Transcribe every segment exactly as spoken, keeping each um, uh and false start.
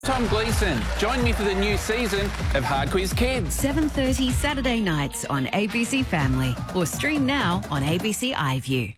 Tom Gleeson. Join me for the new season of Hard Quiz Kids. seven thirty Saturday nights on A B C Family or stream now on A B C iView.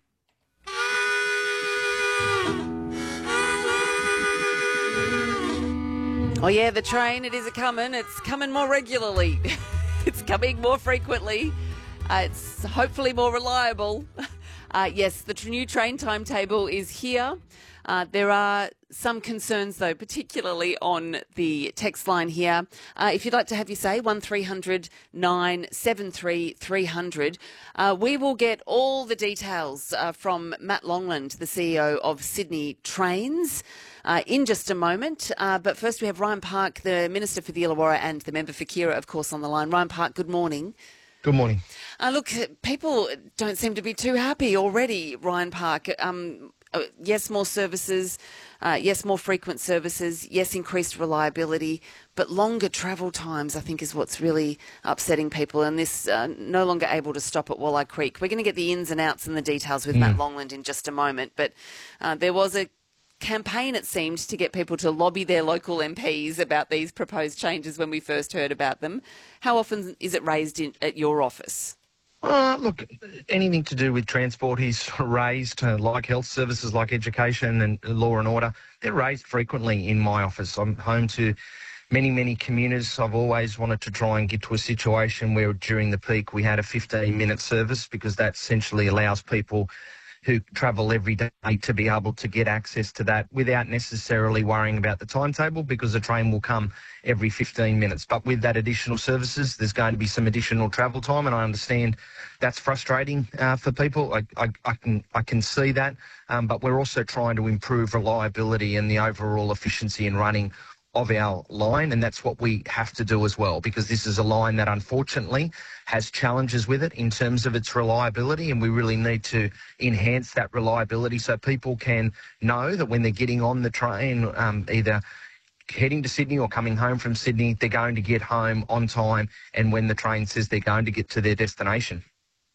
Oh yeah, the train, it is a-coming. It's coming more regularly. It's coming more frequently. Uh, it's hopefully more reliable. Uh, yes, the tr- new train timetable is here. Uh, there are some concerns, though, particularly on the text line here. Uh, if you'd like to have your say, one three hundred nine seven three three hundred. Uh, we will get all the details uh, from Matt Longland, the C E O of Sydney Trains, uh, in just a moment. Uh, but first we have Ryan Park, the Minister for the Illawarra and the member for Keira, of course, on the line. Ryan Park, good morning. Good morning. Uh, look, people don't seem to be too happy already, Ryan Park. Um, yes, more services, uh, yes, more frequent services, yes, increased reliability, but longer travel times, I think, is what's really upsetting people, and this uh, no longer able to stop at Walleye Creek. We're going to get the ins and outs and the details with mm. Matt Longland in just a moment, but uh, there was a campaign, it seemed, to get people to lobby their local M Ps about these proposed changes when we first heard about them. How often is it raised in, at your office? Uh, look, anything to do with transport is raised, uh, like health services, like education and law and order. They're raised frequently in my office. I'm home to many, many commuters. I've always wanted to try and get to a situation where during the peak we had a fifteen-minute service, because that essentially allows people who travel every day to be able to get access to that without necessarily worrying about the timetable, because the train will come every fifteen minutes. But with that additional services, there's going to be some additional travel time, and I understand that's frustrating uh, for people. I, I, I can I can see that, um, but we're also trying to improve reliability and the overall efficiency in running of our line, and that's what we have to do as well, because this is a line that unfortunately has challenges with it in terms of its reliability, and we really need to enhance that reliability so people can know that when they're getting on the train, um, either heading to Sydney or coming home from Sydney, they're going to get home on time, and when the train says they're going to get to their destination.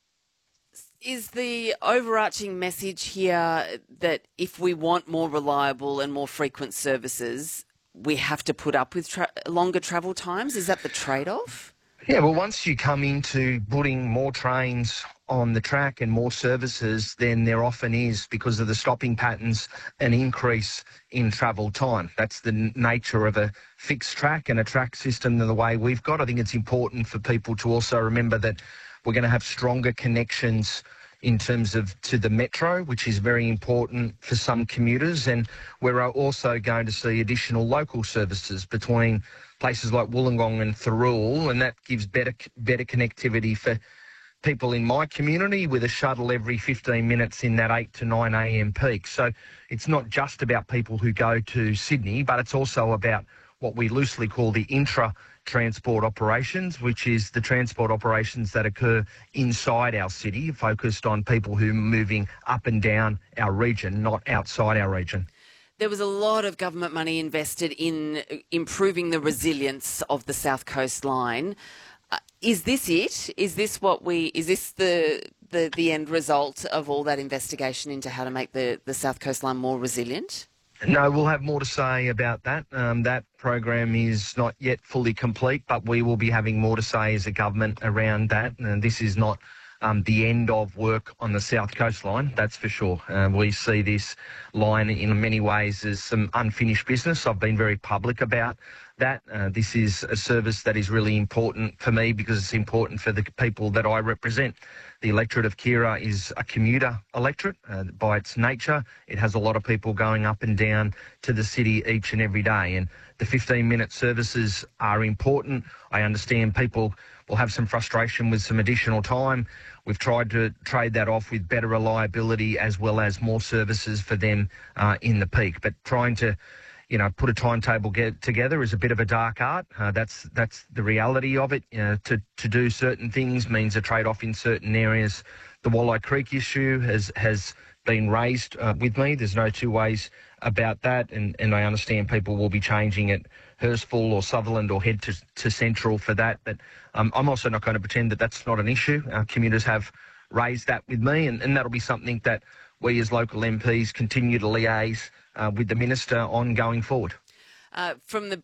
Is the overarching message here that if we want more reliable and more frequent services, we have to put up with tra- longer travel times? Is that the trade-off? Yeah, well, once you come into putting more trains on the track and more services, then there often is, because of the stopping patterns, an increase in travel time. That's the n- nature of a fixed track and a track system the way we've got. I think it's important for people to also remember that we're going to have stronger connections in terms of to the metro, which is very important for some commuters, and we're also going to see additional local services between places like Wollongong and Thirroul, and that gives better better connectivity for people in my community with a shuttle every fifteen minutes in that eight to nine a m peak. So it's not just about people who go to Sydney, but it's also about what we loosely call the intra transport operations, which is the transport operations that occur inside our city, focused on people who are moving up and down our region, not outside our region. There was a lot of government money invested in improving the resilience of the South Coast line. Uh, is this it? Is this what we? Is this the the the end result of all that investigation into how to make the the South Coast line more resilient? No, we'll have more to say about that. Um, that program is not yet fully complete, but we will be having more to say as a government around that. And this is not um, the end of work on the South Coast line, that's for sure. Uh, we see this line in many ways as some unfinished business. I've been very public about that. Uh, this is a service that is really important for me because it's important for the people that I represent. The electorate of Keira is a commuter electorate uh, by its nature. It has a lot of people going up and down to the city each and every day, and the fifteen-minute services are important. I understand people will have some frustration with some additional time. We've tried to trade that off with better reliability as well as more services for them uh, in the peak. But trying to you know, put a timetable get together is a bit of a dark art. Uh, that's that's the reality of it. You know, to, to do certain things means a trade-off in certain areas. The Walleye Creek issue has has been raised uh, with me. There's no two ways about that, and, and I understand people will be changing at Hurstville or Sutherland or head to, to Central for that. But um, I'm also not going to pretend that that's not an issue. Our commuters have raised that with me, and, and that'll be something that we as local M Ps continue to liaise uh, with the Minister on going forward. Uh, from the